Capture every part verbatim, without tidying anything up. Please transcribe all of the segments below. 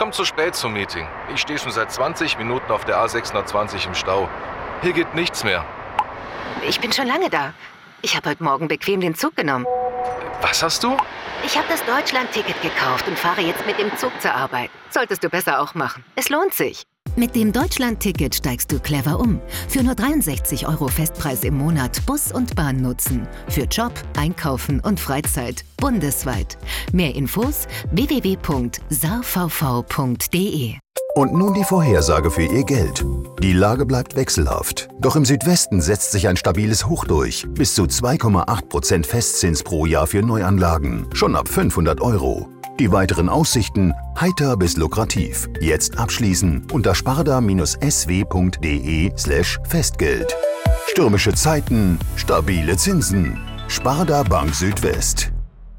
komme zu spät zum Meeting. Ich stehe schon seit zwanzig Minuten auf der A sechshundertzwanzig im Stau. Hier geht nichts mehr. Ich bin schon lange da. Ich habe heute Morgen bequem den Zug genommen. Was hast du? Ich habe das Deutschland-Ticket gekauft und fahre jetzt mit dem Zug zur Arbeit. Solltest du besser auch machen. Es lohnt sich. Mit dem Deutschland-Ticket steigst du clever um. Für nur dreiundsechzig Euro Festpreis im Monat Bus und Bahn nutzen. Für Job, Einkaufen und Freizeit. Bundesweit. Mehr Infos w w w punkt s a v v punkt d e. Und nun die Vorhersage für Ihr Geld. Die Lage bleibt wechselhaft. Doch im Südwesten setzt sich ein stabiles Hoch durch. Bis zu zwei Komma acht Prozent Festzins pro Jahr für Neuanlagen. Schon ab fünfhundert Euro. Die weiteren Aussichten heiter bis lukrativ. Jetzt abschließen unter sparda-sw punkt de slash Festgeld. Stürmische Zeiten, stabile Zinsen. Sparda Bank Südwest.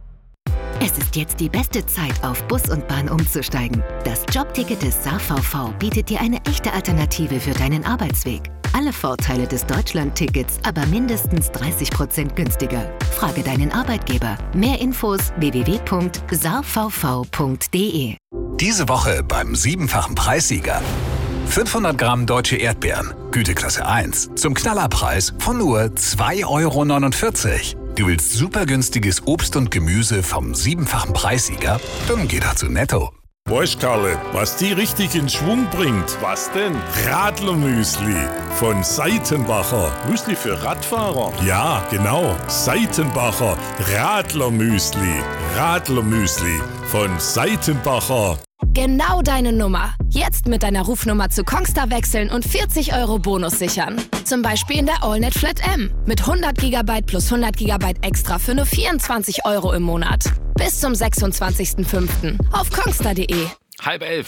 Es ist jetzt die beste Zeit, auf Bus und Bahn umzusteigen. Das Jobticket des S A V V bietet dir eine echte Alternative für deinen Arbeitsweg. Alle Vorteile des Deutschland-Tickets, aber mindestens dreißig Prozent günstiger. Frage deinen Arbeitgeber. Mehr Infos w w w punkt s a v v punkt d e. Diese Woche beim siebenfachen Preissieger. fünfhundert Gramm deutsche Erdbeeren, Güteklasse eins, zum Knallerpreis von nur zwei Euro neunundvierzig. Du willst super günstiges Obst und Gemüse vom siebenfachen Preissieger? Dann geh da zu Netto. Weißt Karle, was die richtig in Schwung bringt? Was denn? Radlermüsli von Seitenbacher. Müsli für Radfahrer? Ja, genau. Seitenbacher Radlermüsli. Radlermüsli von Seitenbacher. Genau deine Nummer. Jetzt mit deiner Rufnummer zu Kongstar wechseln und vierzig Euro Bonus sichern. Zum Beispiel in der AllNet Flat M. Mit hundert Gigabyte plus hundert Gigabyte extra für nur vierundzwanzig Euro im Monat. Bis zum sechsundzwanzigsten fünften auf kongstar punkt de. Halb elf.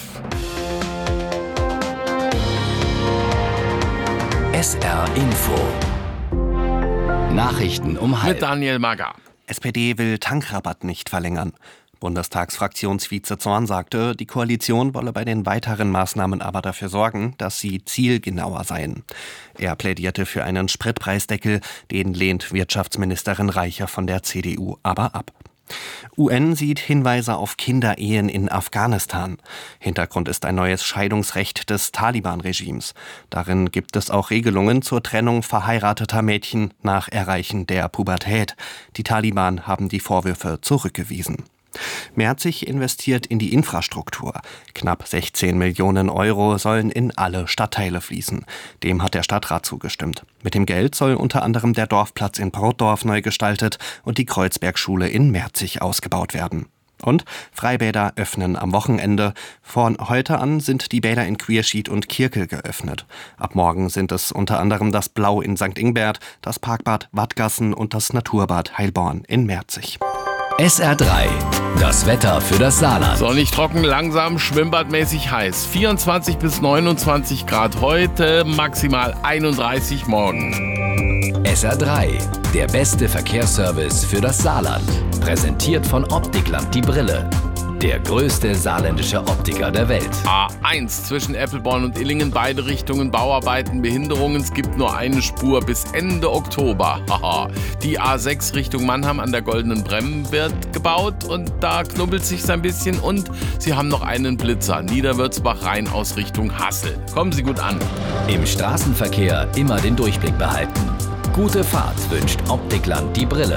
S R Info. Nachrichten um halb. Mit Daniel Mager. S P D will Tankrabatt nicht verlängern. Bundestagsfraktionsvize Zorn sagte, die Koalition wolle bei den weiteren Maßnahmen aber dafür sorgen, dass sie zielgenauer seien. Er plädierte für einen Spritpreisdeckel, den lehnt Wirtschaftsministerin Reicher von der C D U aber ab. U N sieht Hinweise auf Kinderehen in Afghanistan. Hintergrund ist ein neues Scheidungsrecht des Taliban-Regimes. Darin gibt es auch Regelungen zur Trennung verheirateter Mädchen nach Erreichen der Pubertät. Die Taliban haben die Vorwürfe zurückgewiesen. Merzig investiert in die Infrastruktur. Knapp sechzehn Millionen Euro sollen in alle Stadtteile fließen. Dem hat der Stadtrat zugestimmt. Mit dem Geld soll unter anderem der Dorfplatz in Brotdorf neu gestaltet und die Kreuzbergschule in Merzig ausgebaut werden. Und Freibäder öffnen am Wochenende. Von heute an sind die Bäder in Quierschied und Kirkel geöffnet. Ab morgen sind es unter anderem das Blau in Sankt Ingbert, das Parkbad Wattgassen und das Naturbad Heilborn in Merzig. S R drei. Das Wetter für das Saarland. Sonnig trocken, langsam, schwimmbadmäßig heiß. vierundzwanzig bis neunundzwanzig Grad heute, maximal einunddreißig morgen. S R drei. Der beste Verkehrsservice für das Saarland. Präsentiert von Optikland die Brille. Der größte saarländische Optiker der Welt. A eins zwischen Eppelborn und Illingen, beide Richtungen Bauarbeiten, Behinderungen. Es gibt nur eine Spur bis Ende Oktober. Haha. Die A sechs Richtung Mannheim an der Goldenen Bremm wird gebaut und da knubbelt sich's ein bisschen. Und sie haben noch einen Blitzer, Niederwürzbach rein aus Richtung Hassel. Kommen Sie gut an. Im Straßenverkehr immer den Durchblick behalten. Gute Fahrt wünscht Optikland die Brille.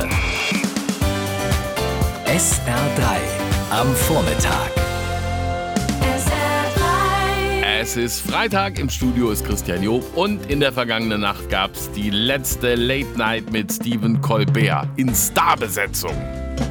S R drei. Am Vormittag. Es ist Freitag, im Studio ist Christian Job und in der vergangenen Nacht gab es die letzte Late Night mit Stephen Colbert in Starbesetzung.